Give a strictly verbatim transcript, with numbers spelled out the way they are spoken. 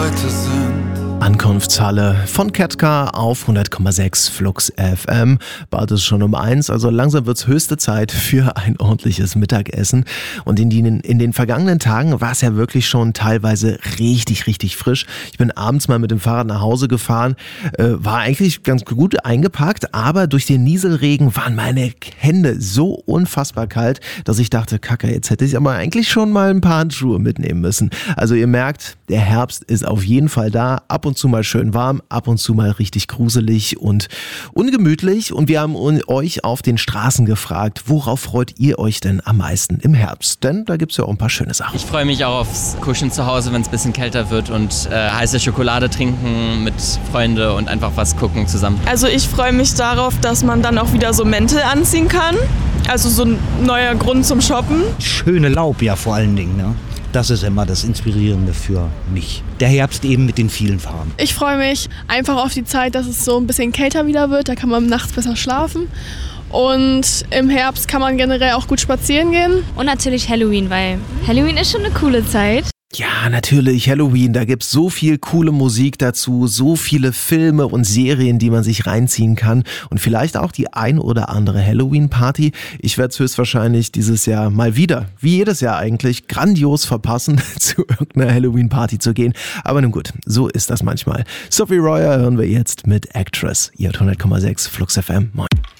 Leute sind. Ankunftshalle von Ketka auf hundert Komma sechs Flux F M. Bald ist schon um eins, also langsam wird's höchste Zeit für ein ordentliches Mittagessen. Und in den, in den vergangenen Tagen war es ja wirklich schon teilweise richtig, richtig frisch. Ich bin abends mal mit dem Fahrrad nach Hause gefahren, äh, war eigentlich ganz gut eingepackt, aber durch den Nieselregen waren meine Hände so unfassbar kalt, dass ich dachte, Kacke, jetzt hätte ich aber eigentlich schon mal ein paar Handschuhe mitnehmen müssen. Also ihr merkt, der Herbst ist auf jeden Fall da. Ab und zu mal schön warm, ab und zu mal richtig gruselig und ungemütlich. Und wir haben euch auf den Straßen gefragt, worauf freut ihr euch denn am meisten im Herbst? Denn da gibt es ja auch ein paar schöne Sachen. Ich freue mich auch aufs Kuscheln zu Hause, wenn es ein bisschen kälter wird und äh, heiße Schokolade trinken mit Freunden und einfach was gucken zusammen. Also ich freue mich darauf, dass man dann auch wieder so Mäntel anziehen kann. Also so ein neuer Grund zum Shoppen. Schöne Laub ja vor allen Dingen, ne? Das ist immer das Inspirierende für mich. Der Herbst eben mit den vielen Farben. Ich freue mich einfach auf die Zeit, dass es so ein bisschen kälter wieder wird. Da kann man nachts besser schlafen. Und im Herbst kann man generell auch gut spazieren gehen. Und natürlich Halloween, weil Halloween ist schon eine coole Zeit. Ja, natürlich, Halloween, da gibt's so viel coole Musik dazu, so viele Filme und Serien, die man sich reinziehen kann und vielleicht auch die ein oder andere Halloween-Party. Ich werde es höchstwahrscheinlich dieses Jahr mal wieder, wie jedes Jahr eigentlich, grandios verpassen, zu irgendeiner Halloween-Party zu gehen. Aber nun gut, so ist das manchmal. Sophie Royer hören wir jetzt mit Actress. Ihr habt hundert Komma sechs Flux F M. Moin.